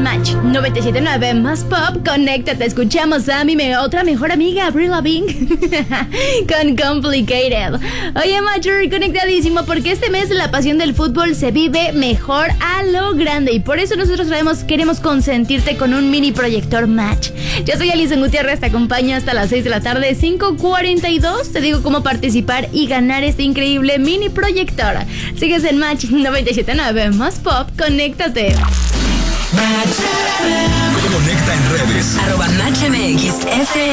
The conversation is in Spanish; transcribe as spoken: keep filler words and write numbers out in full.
Match noventa y siete punto nueve más Pop. Conéctate, escuchamos a mi me otra mejor amiga, Avril Lavigne, con Complicated. Oye, Macher, conectadísimo, porque este mes la pasión del fútbol se vive mejor a lo grande, y por eso nosotros traemos, queremos consentirte con un mini proyector Match. Yo soy Alison Gutiérrez, te acompaño hasta las seis de la tarde, cinco cuarenta y dos. Te digo cómo participar y ganar este increíble mini proyector. Sigues en Match noventa y siete punto nueve más Pop. Conéctate. Conecta en redes. Arroba Match M X F